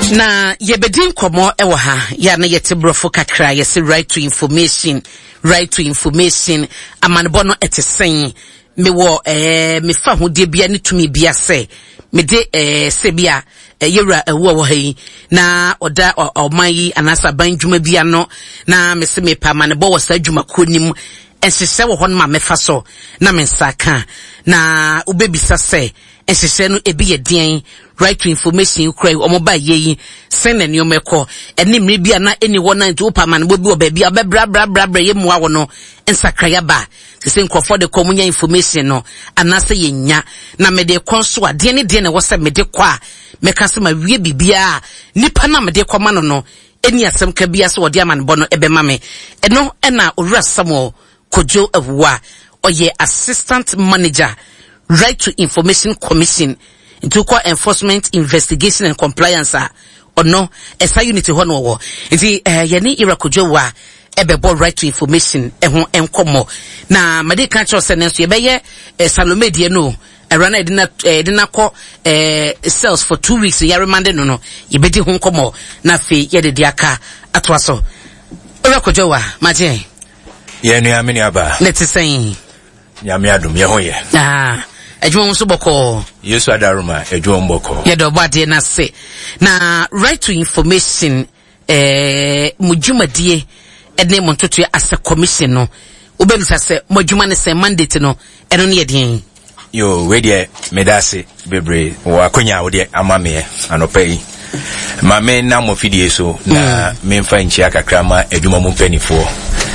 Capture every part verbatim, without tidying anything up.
Na yebedin komo ewo ha ya na yete brofo kakra yesi right to information right to information amanbo no etesen me wo eh me fa ho de bia ne tumi bia se me de eh sebia yewra ewo wo ha na oda omayi anasa banjuma bia no na me se me pa manbo wo sa adwuma konim ensese wo hon ma mefa so na me nsaka na ubebisa se ensese no ebi ye den right to information cry omoba yeyi send any omeko eni mri bia na eni wona nti opa man bobi obabi abebra bra bra bra ye moa wo no ensakra ba se nkofo de komunya information no anase yenya na me de konso ade ne de ne wo se me de kwa meka se ma wie bibia nipa na me de kwa no no eni asem ka bia se wo de aman bo no ebe ma me eno ena owura samo Kojo Awuwa oye assistant manager right to information commission into call enforcement investigation and compliance or no esa unity hono wo nti eh yeni ira Kojo Awuwa ebebo right to information ehun enkomo na made kan cho senenso yebeye Salome die no erana edina edina ko eh sales for two weeks ya remande no no yebedi hu enkomo na fe yede de aka atoaso ira Kojo Awuwa maje ye nu amini aba let's say nyame adum ye ho ye ah adwom so boko yesu adaruma adwom boko ye do bade na se na right to information eh mujumade ene montoto as a commission no obemisa se mojuma ne se mandate no eno ne yedin yo we de medase bebre wo akonya wo de amame anopai mame na mo fidie so na memfa nchi akakra ma adwuma mu mpanifo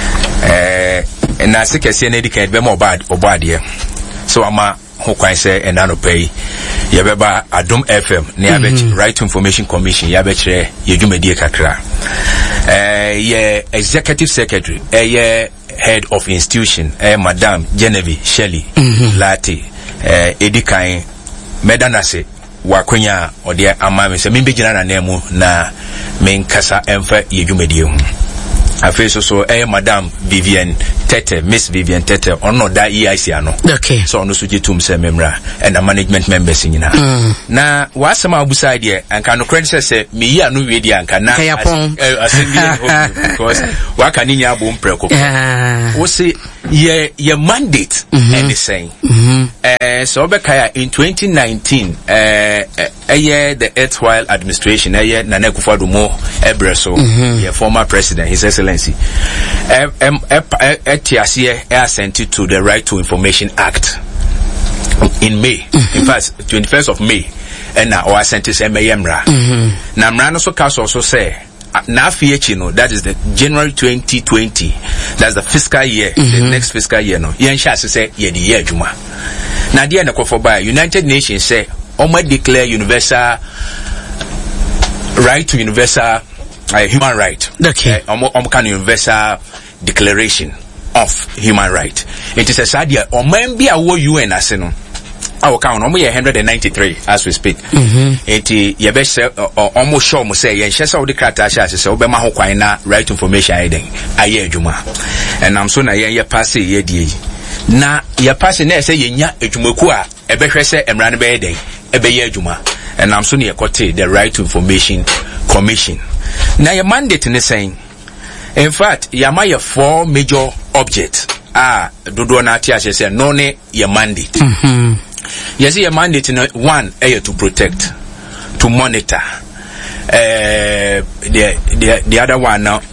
eh na se kese na edika be mo bad obade so ama ho kwan se enano pay ye beba Adom F M ne abech right to information commission ye abechre ye dwumadie kakra eh ye executive secretary eh ye head of institution eh Madam Genevieve Shelley Lati eh edikan medanase wakonya ode amame se membegina na nemu na menkasa emfa ye dwumadie hu afeso so eh Madam Vivian Tete Miss Vivian Tete ono da E I C ano okay so ono so jitum se memra and the management members nyina mm. na wasema abusa de anka no credit say me yi anu we de anka na asem because waka ni nya bom preko wo say ye ye mandate mm-hmm. and the saying mm-hmm. eh so obekaya in twenty nineteen eh eh the erstwhile administration eh Nana Akufo-Addo mo ebreso mm-hmm. your former president his excellency eh eh etiasie eh sent it to the Right to Information Act in May mm-hmm. in fact twenty-first of May and now our sentence emra na mra no so council also say na afiachi no that is the January twenty twenty that's the fiscal year mm-hmm. the next fiscal year no yen sha say ye the year adwuma na dia na kofo by United Nations say omo declare universal right to universal uh, human right okay omo omo kan universal declaration of human right it is a sadia omo bia wo U N ase no our count omo ye one hundred ninety-three as we speak mhm enti ye be say omo show mo say ye hye say wo de krata hye ase say wo be ma ho kwan na right information aiden aye adwuma and am so na ye ye pass ye die na ye pass na say ye nya adwumaku a e be hwe say emra ne be den e be ye adwuma and am so na ye kote the Right to Information Commission na your mandate ne saying in fact yama ye four major objects ah dodo na ati ase say no ne your mandate mhm yes your mandate no one eh to protect to monitor uh the the the other one now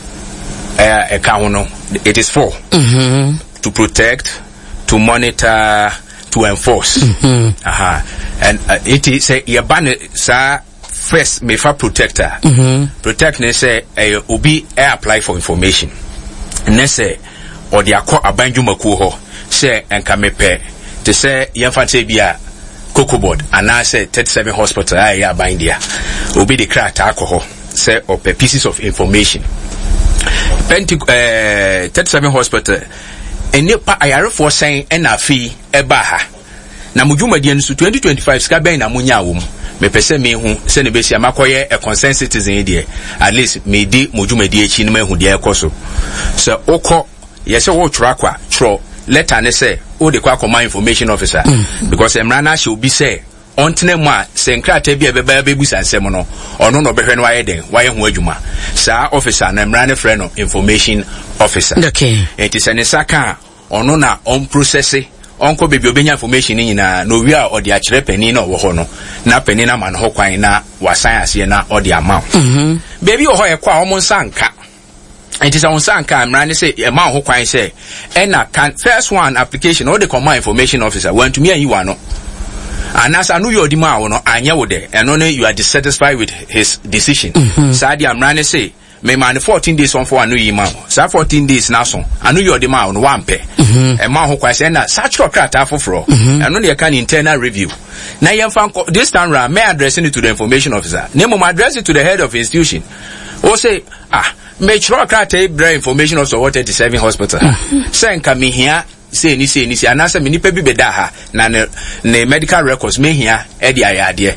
uh account no it is four mhm to protect to monitor to enforce mhm aha and uh, it is say your ban sir first me for protector mhm protect ne say uh, obi uh, apply for information ne say or the akọ abanjumaku ho say enka mepe to say yemfante bia Cocoa and I say thirty-seven hospital I ya bind there obi the crack alcohol say or pieces of information Penti uh, thirty-seven hospital and nipa ayare for saying na fi eba ha na mujumadi nso twenty twenty-five ska ben na munya wo me pese me hu se ne besia makoye a concerned citizen there at least me di mujumadi echi na hu dia ekoso so okọ yese wo twra kwa tro letter ne say o de kwa command information officer mm. because emra na she obi say ontene mu a senkrata bi ebeba bebusa nsem no ono no behwe no waye den waye ho adwuma saa officer na mra ne frɛ no information officer. Okay. Enti se ne saka ono na on process onko bebi obenya information nyina no wi a odi a kyerɛ panin na wo ho no na panin na man ho kwan na wasan ase na odi ama. Mhm. Bebi wo ho ye kwa omo nsanka. Enti se nsanka mra ne se e ma ho kwan se e na can first one application or the command information officer want to me and you are no. And as I know you're the man, no, and you there, and only you are dissatisfied with his decision. Sadi Amrane say, me man fourteen days on for a new email. So fourteen days now, so I know you're the man on one pay. A man who quite send that such a crat half of raw, and only a can internal review. Now you found this time round, may addressing it to the information officer. Name of address it to the head of the institution. Or say, ah, make sure crat brain information also what thirty-seven hospital. Send come here. Say ni say ni say anasa me nipa bi beda ha na ne, ne medical records me hia e dia yade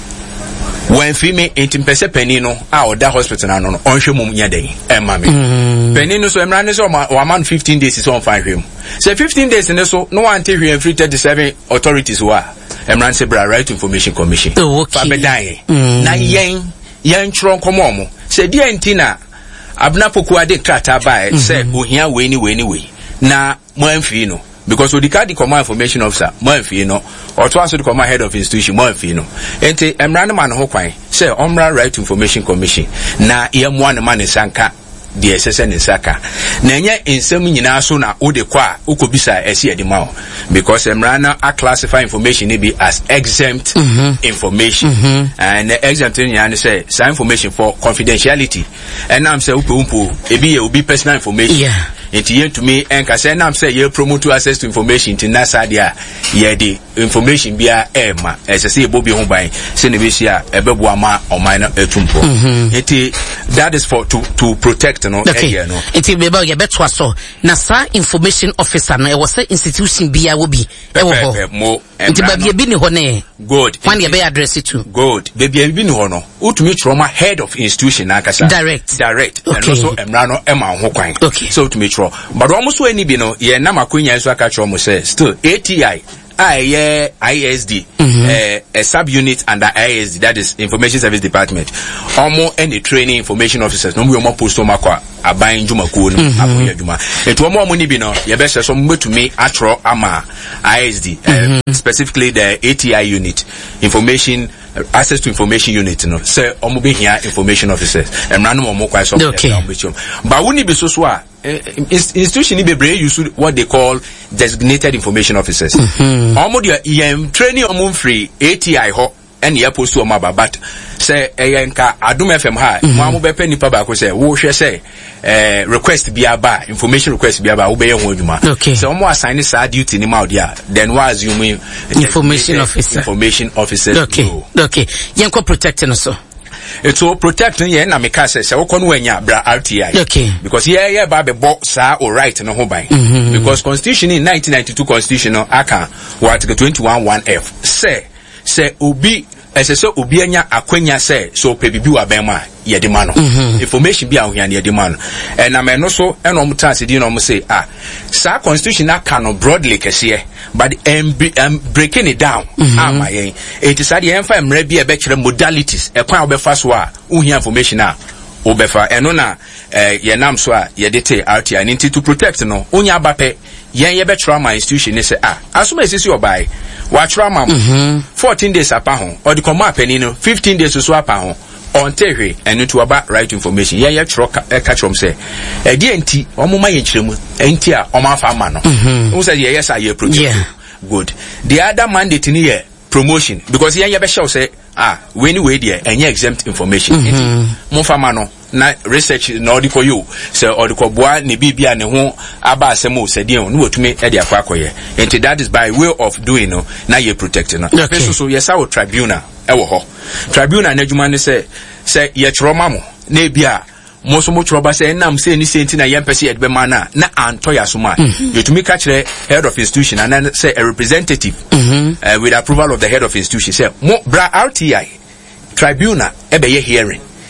when fi me intimpese pani no a oda hospital na no no onhwe mum nya den e ma me pani no so emra ne so o man fifteen days is on fine hwem say fifteen days ne so no ante hwem free thirty-seven authorities wa emra se bra right information commission fa bedan na yen yen tro nkomo mo say dia ntina abna poku ade krata ba say ohia we ni we ni we na Moenfi no because we the command information officer Moenfi no or to answer the command head of institution Moenfi no ente emra man ho kwan say omra right to information commission na ye mo an man sanka the S S N saka na enye ensem nyina so na wo de kwa ukobisa ese edi ma because emra na a classify information be as exempt mm-hmm. information mm-hmm. and the exempt nyina say some information for confidentiality and am say upumpu ebi ye obi personal information yeah. It yen to me and Casen am say you promote to access to information to Nasadia ye the information be a ema as I say Bobby home by Senevisia Ebebuama or minor etumpo. It that is for to to protect no okay. No. It will be about your better so Nasa information officer no was institution be a will be more and be a bini hone good when you be address it to good baby a bini hono utumi trauma head of institution akasa direct direct okay. And also emra no ema ho kwan okay so to me but almost any be no ye na makonya so aka chro mo say still A T I I yeah I S D mm-hmm. uh, a sub unit under I S D that is Information Service Department omo any training information officers no we omo post omo kwa aban juma ku no akoya juma eto omo omo ni bi no ye be so metumi atro ama I S D uh, mm-hmm. specifically the A T I unit information uh, access to information unit no say omo be here information officers emra no omo kwa so okay. But we need be so so a institution be brave use what they call designated information officers. Omo dia yem training omo free A T I ho and ye post to omo but say eyenka Adum F M ha mo amo be pe nipa ba ko say wo hwe say eh request bi aba information request bi aba wo be ye ho adwuma so omo assign sa duty ni ma dia then wa assume information officer information officer okay no. Okay yenko protecting so it's all protecting ye na meka say say wokọ no anya bra R T I okay because ye ye ba be bo sa or right no ho ban mm-hmm. Because constitution in nineteen ninety-two constitution no aka article twenty-one one F say say obi ese so obi anya akwanya say so pe bibi wa ben ma ye de ma no information bi ahoya ye de ma no and na me no so e no mta se di no mo say ah sa constitution aka no broadly kese but um, um, breaking it down ama yen it is ade emfa mra bi e be kire modalities e kwan obefa so a uhia information a obefa eno na eh, ye nam so a ye de te R T I ninti to protect no onya abape yen ye be trauma institution ni say ah asoma esisi obai wa trauma fourteen days apa ho or the command penny no fifteen days so apa ho on tehwe eno to about right information yen ye tro e catch from say e die enti omo ma ye kiremu enti a omo afa ma no who say ye yes ye project yeah. Good the other mandate ni ye promotion because yen ye be show say ah we ni we there enye exempt information mo fa ma no na research na odiko you say odiko boa ne bibia ne ho aba asem o sedien no watumi e de akwa akoye and that is by way of doing no na ye protect no okay. So so yes our tribunal e wo ho tribunal na adwuma ne say say ye troma mo na bia mo so mo troba say nam say ni senti na ye mpese ye be ma na na anto ya so ma yetumi ka kire head of institution and then say a representative mm-hmm. uh, with approval of the head of institution say mo bra R T I tribunal e be ye hearing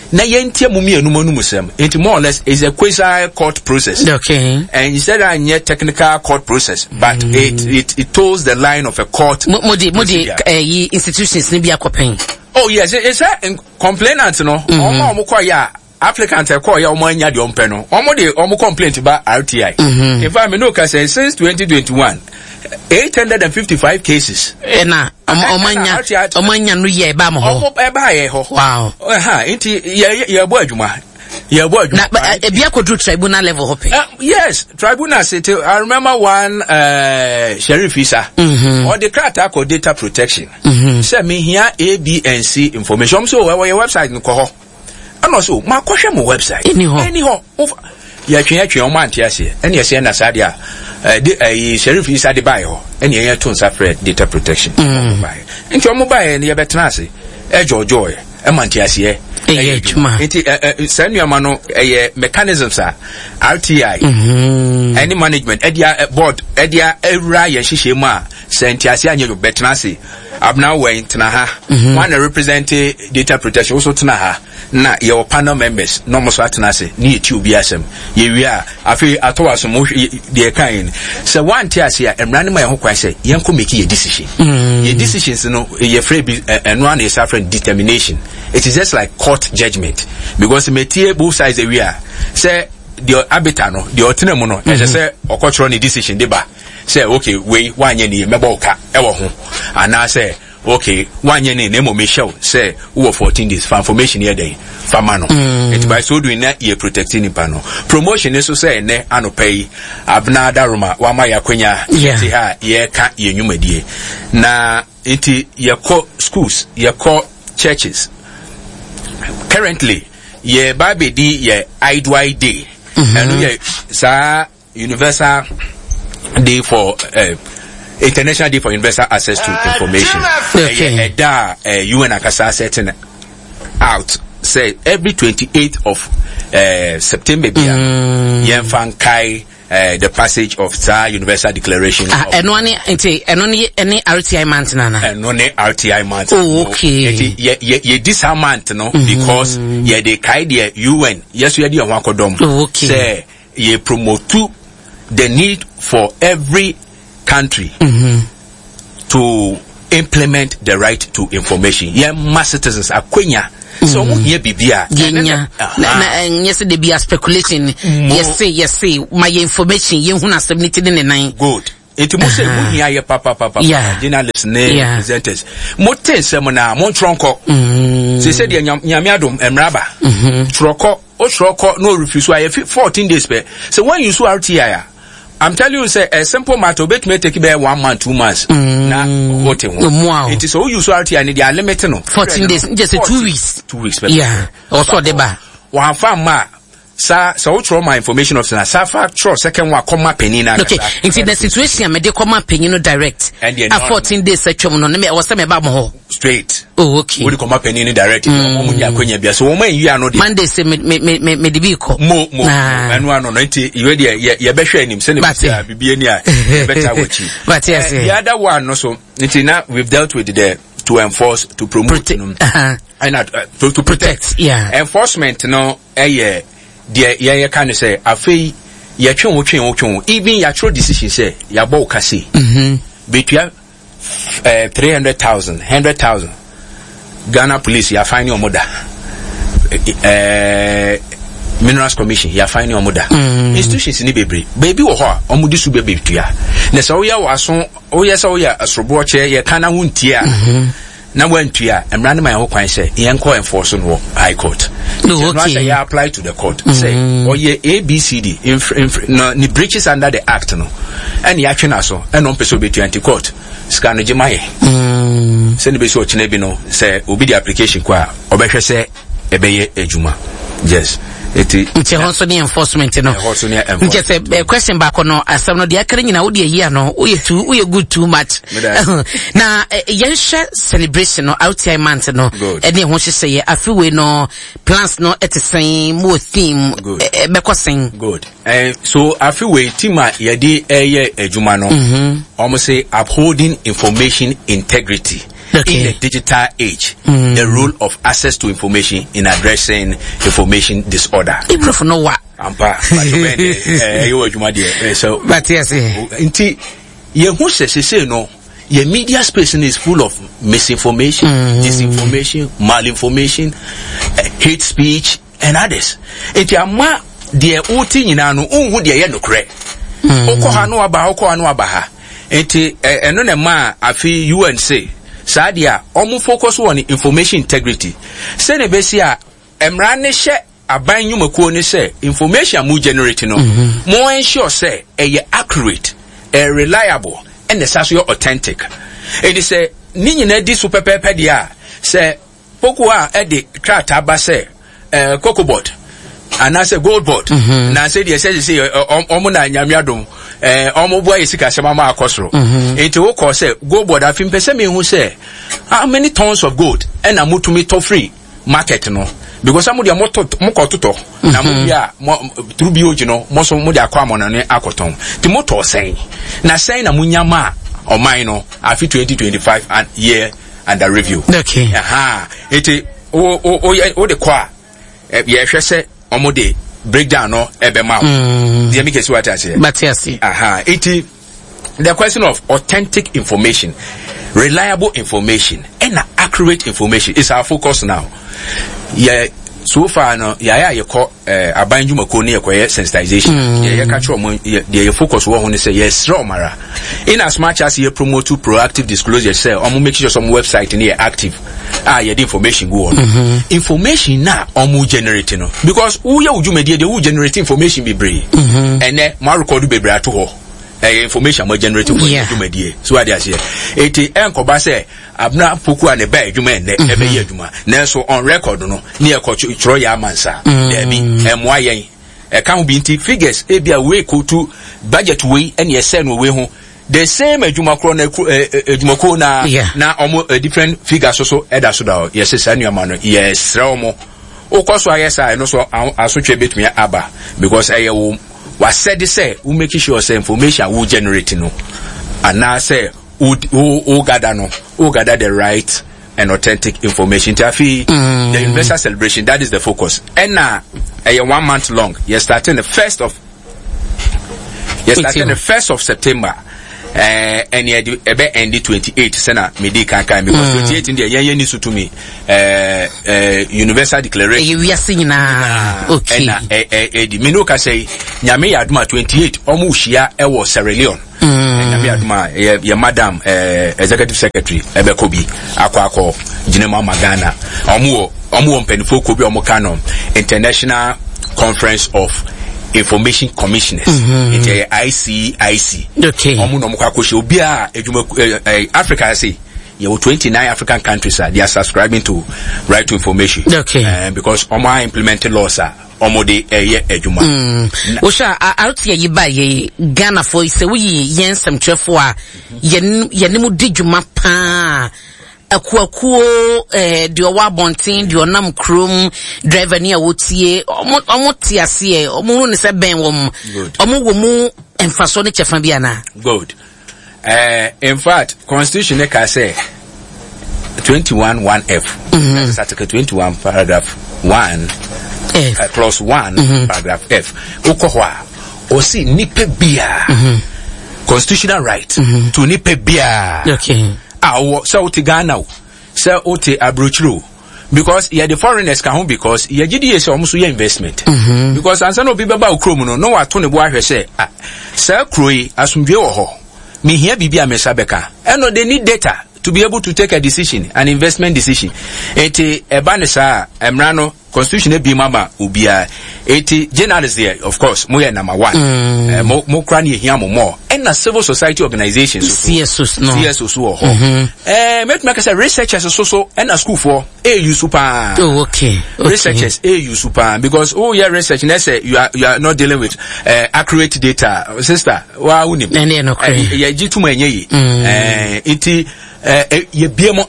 na yentie mu mienu mu musem. It more or less is a quasi court process. Okay. And instead of a technical court process, but mm. it it it toes the line of a court. Modi modi uh, institutions ni bi akopin. Oh yes, it's a complainant no. Omo omo kwa ya applicant e kwa ya omo anya de ompe no. Omo de omo complaint ba R T I. Mm-hmm. In fact, me no ka say since twenty twenty-one eight hundred fifty-five cases. Ena omanya omanya no ye ba mo ho. Omo e ba ye ho. Wow. Eh ha, nti ye ye bo adwuma. Ye bo adwuma. Na e bia kodu tribunal level hope. Uh, yes, tribunal sit. I remember one uh Sheriff Isa. Mm-hmm. Or the crata called data protection. Mm-hmm. Say me here A B and C information. So where your website no ko ho. And also my question my website. Anyhow. Anyhow. Ya twen atwen o man tiase ene yese na sade a eh Sheriff Isa de buy ho ene ye to nsa free data protection buy nti o mo buy ne ye betena ase e jojo e e man tiase e e tuma nti sanu ama no eh mechanisms a R T I any management edia board edia ewura ye hihye mu a sentiase anye betena ase abna we ntena ha one represent data protection also tena ha na your panel members no mo so atena se ni eti obi asem ye wi a afi atowa so mo de kan se one tiase a emrane ma ye ho kwan se yen ko make ye decision ye decisions no ye free eno an is different determination. It is just like court judgment because metie both sides we are say the arbiter no the otena mo no e say okochro ni decision de ba say okay we wanye ni meba oka e wo ho ana say okay wanye ni na mo me show say we fourteen days for information here dey fama no it by so doing na ye protecting ni pa no promotion is so say ne anopay abna daruma wa ma yakwanya ti ha ye ka ye nwumadie na iti ye call schools ye call churches currently ye babedi ye I D Y day and ye sa universal day for uh, International Day for Universal Access to Information. Okay. Uh, da uh, U N akasa setting out say every twenty-eighth of uh, September bia mm. yen fankai uh, the passage of the Universal Declaration. Ah, eno ani enti eno ni any R T I month nana. Eno ni R T I month. Oh, okay. Enti ye ye ye this month no mm-hmm. because ye dey kai the U N yes we dey on akodom. Oh, okay. Say ye promote the need for every country mm-hmm. to implement the right to information. Yeah, mass citizens akwenya. So mm-hmm. here bibia. Yenya. Na yes the be speculation. Yes say yes say my information ye hu na seventy nine. Good. Enti mo say mo hia ye papa papa journalists ne presenters. Mo ten sem na mo tronko. Say say de nyame adom emraba. Troko o troko no refuse why fourteen days pe. So when you so R T I I'm telling you, say a simple matter, bet me take about one month, two months. Mm. Nah, what it is all you so out here, and they are limited no. Fourteen days, just a two weeks. Two weeks, yeah. Also, the bar. One farm ma. Sa so throw my information of na safa throw second one come penina. Okay, into the situation me dey come penino direct. At fourteen days section no me was say me ba mo ho. Straight. Oh, okay. We come penino direct. Mo nya kwanya bia so wo man yi ano dey. Monday say me me me me dey bi ko. Mo mo. Anu ano no nti you dey ye behwe anim say ne bibia ni a better watch. But yes. The other one no so nti now we've dealt with the to enforce to promote no. Uh-huh. And uh, to, to protect. Yeah. Enforcement no eh the yeah can say afei ya twen wo twen wo twen even ya true decision say ya bo kase mhm between uh, three hundred thousand one hundred thousand Ghana police ya fine your mother uh, Minerals Commission ya fine your mother mm. institutions ni bebre baby wo ho omudi su bebe tua na so ya waso o ya so ya asrobo che ya kana hu ntia na wantua emrane man ho kwan say yen ko enforce no high court no okay say ya apply to the court mm-hmm. say or ye A B C D in, in, no ni breaches under the act no and ya twena so and on person be twenty court scan jimaye mm say ni be so chine bi no say obi the application kwa obehwe say ebeye ejuma yes eti nche honso ni enforcement no nche se question back no asem no de akere nyina wo de yi no wo ye too wo ye good too much na yensha celebration no R T I month no e de ho hye ye afiwe no plans no etesen mo theme e be kosen good eh so afiwe team a ye de eye ejuma no almost say upholding information integrity in the digital age, mm. the role of access to information in addressing information disorder. If you know what? Ampa, so but yes, inti ye who says say no, your media space is full of misinformation, mm. disinformation, malinformation, uh, hate speech, and others. Inti ama de oti nyina no unhu de ye no kre. Oko ha no aba oko anu aba ha. Inti eno ne ma afi U N C sadia omu focus on information integrity. Say ne besi a emra ne hye aban nyumakuo ni say information mu generate no mm-hmm. more ensure say e accurate, e reliable, and the so authentic. It is say ni nyina di super pepe dia say poku a e de krata ba say eh cocobot and I say gold board mm-hmm. na say dey say say omo na nyamiadom eh omo boy sika sema ma akosoro enti wo ko say gold board afim pese me hu say how many tons of gold and amutumi to free market no because some of the moto mokototo na mo bia through bioji no mo so mo de akwa amona ne akoton ti moto sen na sen na munyama oman no afi twenty twenty-five and year under review. Okay. Aha enti o o o de kwa ye hwe say omo de breakdown no ebe ma dey make us what I say but yes aha enti the question of authentic information, reliable information, and accurate information is our focus now. Yeah, so far no yeah yeah you call uh abanju makoni ekoye sensitization. Mm. Yeah, you catch one the focus one say yes mara. In as much as you promote to proactive disclosure, say omo make sure some website in here active. Ah, yeah, the information go on. Mm-hmm. Information now omo generating no because who ya uju media they will generate information be brave. Mm-hmm. And then ma record be brave to ho. Uh, information more generated for yeah. you so what they say it enkoba say abna poku ane ba adwuma ene ebe ye adwuma na so on record no na e ko chro ya amansa there be emwa yen e kan bi nti figures e bia we ko to budget we ene e say no we ho the same adwuma kro na adwuma ko na yeah. na omo uh, different figures so so e da so da yes say nuama no yes ra omo o ko so ayesa no so asotwe betumi aba because e wo what said this say we make sure say information will generate no and now say who gather no who gather the right and authentic information tafi mm. the investor celebration that is the focus and now a one month long you're starting the first of you're starting the first of September uh, and yeah ebe end the twenty-eight sena medi kan kan because twenty-eight in the yen yen nisu to me uh, uh, universal declaration we are seeing na okay na eh eh di me no ka say nyame ya aduma twenty-eight omo hia e wo Sierra Leone nyame aduma ye madam eh executive secretary ebe kobi akwa akọ jinema magana omo omo mpenifo kobi omo kanon international conference of information commissioners mm-hmm. It's I C I C okay omo no mukwa koshi obi a edwuma Africa say you have twenty-nine African countries uh, they are subscribing to right to information okay uh, because omo are implementing laws uh, omo de eye edwuma mm osha out here yi ba ye Ghana for say we yen some twefo a yen yen di dwuma pa akuakuo eh de owa bonten de onam krom driver ni a wotie omo omo tiase e omo ne se ben wom omo wo mu emfaso ne chefa bia na good eh in fact constitution e ka say twenty-one one F mm-hmm. That's article twenty-one paragraph one F uh, clause one mm-hmm. paragraph F ukohwa o si nipe bia mm-hmm. constitutional right mm-hmm. to nipe bia okay ah so uti Ghana so uti abrochiro because yeah the foreigners can home because yeah G D S almost your investment mm-hmm. because ansa no be baba ukrom no no wato ne bo ahwe say ah sir kroi asumdwe wo ho me hia bibia me sabeka and no they need data to be able to take a decision, an investment decision. Eti ebanesa emrano constitution e bi mama ubia. Eti journalists there, of course, mo ya number one. Mm. Uh, mo mo krani ehia mo more. And na civil society organizations. C S Os no. C S Os wo ho. Eh, make make say researchers so so and na school for A U super. Oh, okay. okay. Researchers A U super because oh yeah research na say you are you are not dealing with uh, accurate data, sister. Wa unim. Ne no kre. Ya jitu ma enye yi. Eh, eti eh ye biemo ama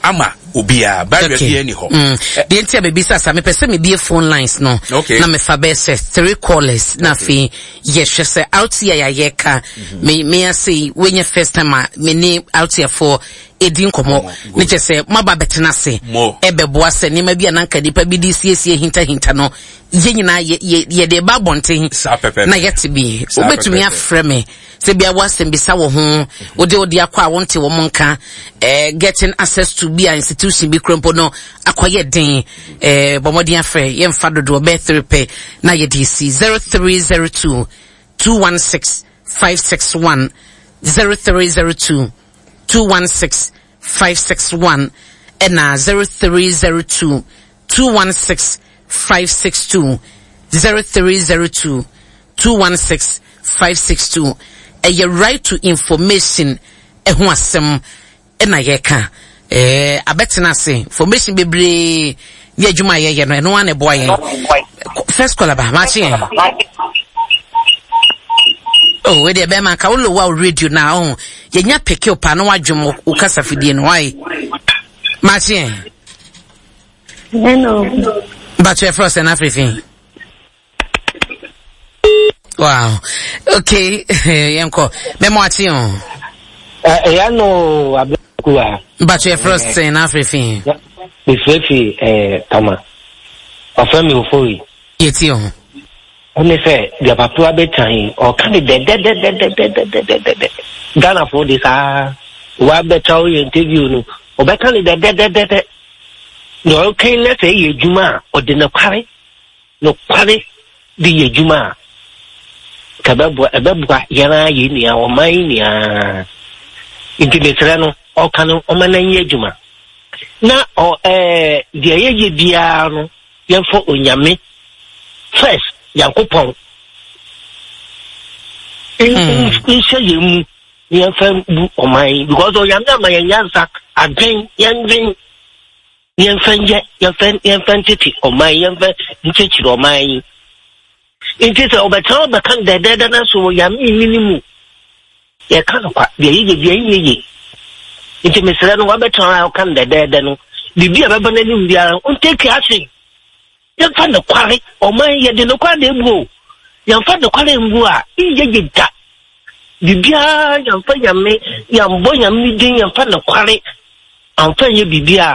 Ubia, barrier okay. be any ho. Mm. The entire baby says, I me pese me be phone lines no. Okay. Na me fa be say three callers. Na fi yes, she say out here ya yeka. Me me I say when you first time me name out here for edin komo. Me just say maba betena se. Ebe boa se ni ma bi ananka nipa bi di siesie hinta hinta no. Ye nyina ye ye de ba bonten. Na yet bi. Obetumi afre me. Se bia wasem bisa wo ho ode ode akwa wonte wo monka eh getting access to be an institution bi krompo no akoye den eh bomodi afre ye mfa dodo be three pe na ye D C zero three zero two two one six five six one zero three zero two two one six five six one and na zero three zero two two one six five six two zero three zero two two one six five six two. A your right to information e ho asem e na yeka eh abetina say information bebre ye adwuma ye ye no no ane boy first call ba machine oh we dey be man ka wo wa radio na oh ye nya pick up na wadwom wo kasa fidie no why machine hello but you first and everything. Wow. Okay. Yanko. Memo ati on. Eh ya no abekua. But you first in everything. The Fefi eh Tama. Ofemi ofori. Yeti on. Oni say the papa abetan or can de de de de de de de de. Ghana for this ah wa beta we interview no. Obeka de de de de de. No okay let's say yejuma or de no kware. No kware di yejuma. Kababu ababwa yana yini ya omaini ya intimetrano o kanu o mananye adwuma na o eh de yeye bia no yemfo onyame first yankopon in special yemu yemfa bu omai because o yamna mayanyansa adwen yendwen yemfa nje yemfa yemfa ntiti omai yemfa ntiti omai. It is over time, but can't the dead and so yam in minimum. You can't quite be ye. It is Mister No one better. I'll come the dead and the beer of India won't take catching. You find the quarry or my yet the local go. You find the quarry in Bua, ye that. The beer, young fire me, young boy, young meeting, and find the quarry. I'm telling you, be beer.